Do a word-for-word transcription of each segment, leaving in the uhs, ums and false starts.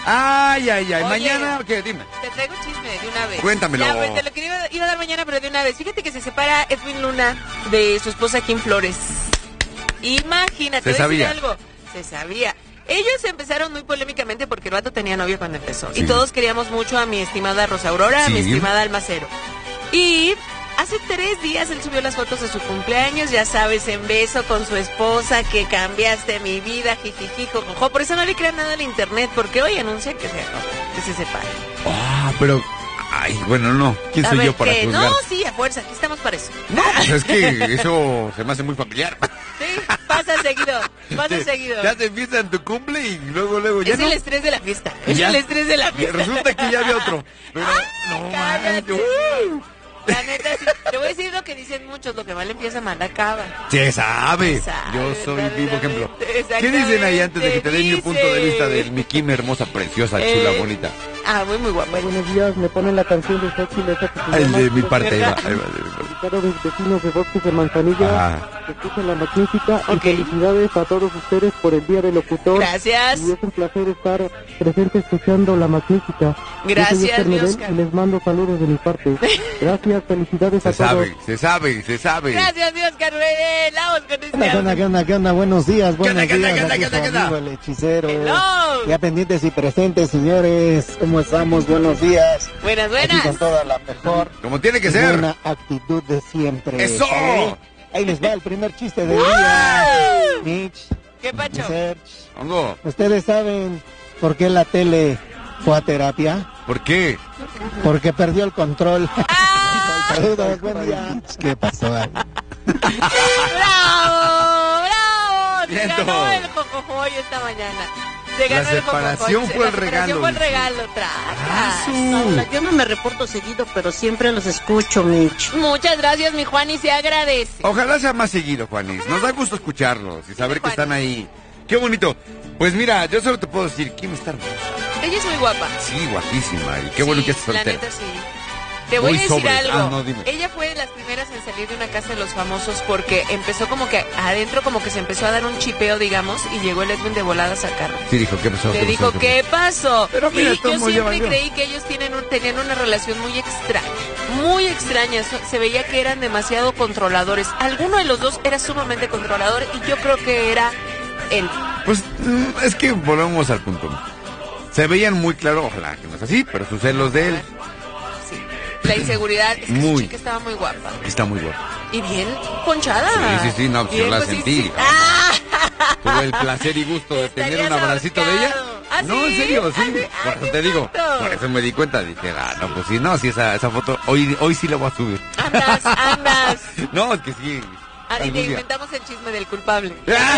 Ay, ay, ay. Oye, mañana, ¿qué? Dime. Te traigo chisme de una vez. Cuéntamelo. Ya, pues te lo quería ir a dar mañana, pero de una vez. Fíjate que se separa Edwin Luna de su esposa Kim Flores. Imagínate, Se sabía. algo. Se sabía. Ellos empezaron muy polémicamente porque el vato tenía novio cuando empezó. Sí. Y todos queríamos mucho a mi estimada Rosa Aurora, Sí. a mi estimada Almacero. Y hace tres días él subió las fotos de su cumpleaños, ya sabes, en beso con su esposa, que cambiaste mi vida, jijiji, jojojo. Por eso no le crean nada al internet, porque hoy anuncia que se, que se separa. Ah, pero... Ay, bueno, no. ¿Quién A soy ver, yo para ¿qué? juzgar? No, sí, a fuerza, aquí estamos para eso. No, pues es que eso se me hace muy familiar. Sí, pasa seguido, pasa Sí, seguido. Ya se empieza en tu cumple y luego, luego ya Es no. el estrés de la fiesta, es Ya. el estrés de la Y fiesta. resulta que ya había otro. Pero, no, cállate. manches. La neta, sí. Te voy a decir lo que dicen muchos, lo que mal empieza, mal acaba. Se sabe. Se sabe, Yo soy vivo ejemplo. exactamente. ¿Qué dicen ahí antes de que te den mi Dice. punto de vista de mi Kim hermosa, preciosa, chula, Eh, bonita? Ah, muy, muy guapa. Buenos días, me ponen la canción de Sexy Lesa que se El llama de mi parte, ahí va, ¿verdad? ahí va, de mi parte. Para mis vecinos de Bosques de Manzanilla, Ajá. que escuchan la magnífica, Ok. y felicidades a todos ustedes por el Día del Locutor. Gracias. Y es un placer estar presente escuchando la magnífica. Gracias, Yo soy Oscar mi Medel Oscar. y les mando saludos de mi parte. Gracias, felicidades Se a todos. sabe, se sabe, se sabe. Gracias, Dios, Carmen. Vamos con este ¿Qué onda, qué onda, audio. qué onda, qué onda? Buenos días, buenos onda, qué onda, días. qué onda, Aquí qué onda, su qué onda? amigo, el hechicero. Hello. Ya pendientes y presentes, señores. ¿Cómo estamos? Buenos días. Buenas, Aquí con buenas. toda la mejor Como tiene que y ser. buena actitud de siempre. ¡Eso! ¿Sale? Ahí les va el primer chiste del día. Mitch, ¿Qué pacho? Serge, Hongo, ¿ustedes saben por qué la tele fue a terapia? ¿por qué? Porque perdió el control. ¡Ah! Saludos, buen día. ¿Qué pasó ahí? ¡Bravo! ¡Bravo! Se Siento. ganó el jojojoy esta mañana. Se La ganó el separación jojojoy. fue el La separación regalo, fue el dice. regalo. Tras. Paula, yo no me reporto seguido, pero siempre los escucho, Mitch. Muchas gracias, mi Juan, y se agradece. Ojalá sea más seguido, Juanis. Nos da gusto escucharlos y saber que están ahí. Qué bonito. Pues mira, yo solo te puedo decir, Kim está hermosa. Ella es muy guapa. Sí, guapísima. Y qué bueno Sí, que estés la soltera. neta, sí. Te voy Muy a decir sobre. algo. Ah, no, dime. Ella fue de las primeras en salir de una casa de los famosos porque empezó como que adentro como que se empezó a dar un chipeo, digamos, y llegó el Edwin de volada a sacarlo. Sí, dijo, ¿qué pasó? Le ¿Qué dijo, pasó? ¿qué pasó? Pero mira, y ¿cómo yo siempre llevan yo? creí que ellos tienen un- tenían una relación muy extraña, muy extraña. So- Se veía que eran demasiado controladores. Alguno de los dos era sumamente controlador y yo creo que era él. Pues mm, es que volvemos al punto. Se veían muy claro, ojalá que no es así, pero sus celos de él Sí. La inseguridad, es que Muy. su chica estaba muy guapa. está muy bueno. Y bien ponchada. Sí, sí, sí, no, pues yo Bien, la pues, sí, sentí. sí. ¡Ah! Tuve el placer y gusto de tener un Estarías abracito de ella. ahorcado. ¿Ah, No, sí? en serio, sí. ¿Ah, sí? Por Ah, eso qué te digo. bonito. Por eso me di cuenta. Dije, ah, no, pues sí, no, sí, esa, esa foto, hoy, hoy sí la voy a subir. Andas, andas. No, es que sí. Ah, y algún te día. inventamos el chisme del culpable. Ah.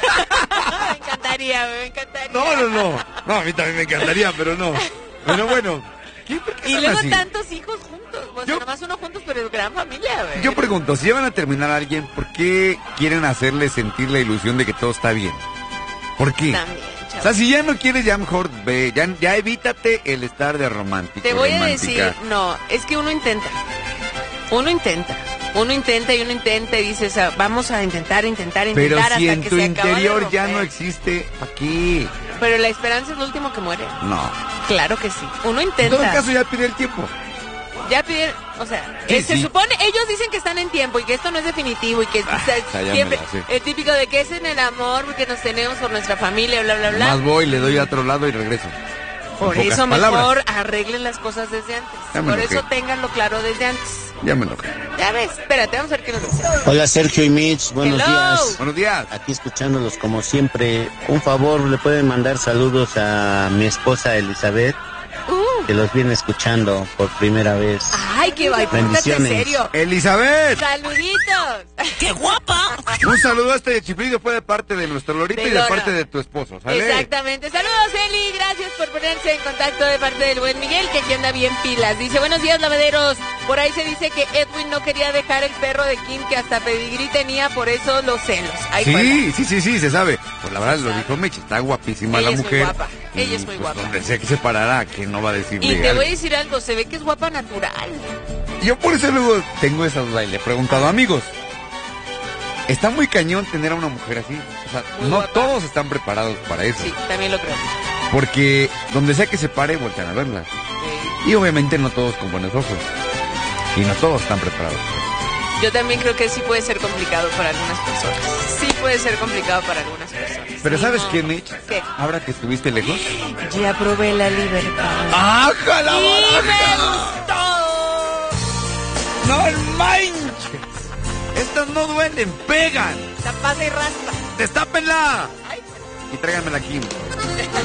Me encantaría, me encantaría. No, no, no. No, a mí también me encantaría, pero no. Pero bueno. ¿qué, por qué Y son luego así? tantos hijos juntos. O sea, Yo- nomás uno juntos, pero gran familia, güey. Yo pregunto, si ya van a terminar a alguien, ¿por qué quieren hacerle sentir la ilusión de que todo está bien? ¿Por qué? También, O chavo. sea, si ya no quieres, ya mejor ve, ya, ya evítate el estar de romántico. Te voy a romántica. decir, no, es que uno intenta. Uno intenta. Uno intenta y uno intenta y dices, ah, vamos a intentar, intentar, Pero intentar si hasta en que tu se acaba de interior ya romper. no existe, ¿para qué? Pero la esperanza es lo último que muere. No. Claro que sí. Uno En intenta. todo caso, ya pide el tiempo. Ya pidieron, o sea, Sí, eh, se sí. supone, ellos dicen que están en tiempo y que esto no es definitivo y que Ah, o sea, esa ya me siempre, la sé. el típico de que es en el amor porque nos tenemos por nuestra familia, bla, bla, bla. Más voy, le doy a otro lado y regreso. Por En pocas eso palabras. mejor arreglen las cosas desde antes. Ya me Por enojé. eso ténganlo claro desde antes. Ya me enojé. Ya ves, espérate, vamos a ver qué nos dice. Hola, Sergio y Mitch. Buenos Hello. días. Buenos días. Aquí escuchándolos como siempre. Un favor, le pueden mandar saludos a mi esposa Elizabeth, Uh, que los viene escuchando por primera vez. ay, qué va, pórtate en Bendiciones. serio. Elizabeth, Saluditos. ¡Qué guapa! un saludo a este chiflido fue de parte de nuestro Lorito De y de Lora. parte de tu esposo, ¿sale? Exactamente. Saludos, Eli. Gracias por ponerse en contacto de parte del buen Miguel, que aquí anda bien pilas. Dice, buenos días, lavaderos. Por ahí se dice que Edwin no quería dejar el perro de Kim, que hasta pedigrí tenía, por eso los celos. Ahí fue. Sí, sí, sí, sí, se sabe. Pues la verdad lo dijo Meche, está guapísima Ella la es muy mujer. guapa, ella Y, es muy pues, guapa. Donde sea que se parará, que no va a decirle Y te algo. voy a decir algo, se ve que es guapa natural. Yo por eso luego tengo esa duda y le he preguntado, amigos, está muy cañón tener a una mujer así. O sea, Muy no guapa. todos están preparados para eso. Sí, también lo creo. Porque donde sea que se pare, voltean a verla. Y obviamente no todos con buenos ojos. Y no todos están preparados. Yo también creo que sí puede ser complicado para algunas personas. Sí puede ser complicado para algunas personas. Pero Sí, ¿sabes no. qué, Mitch? ¿Qué? Ahora que estuviste lejos. Ya probé la libertad. ¡Aja la ¡Y me baraja! gustó! ¡No manches! Estas no duelen, pegan. Tapada y raspa. ¡Destápenla! Y tráiganmela aquí.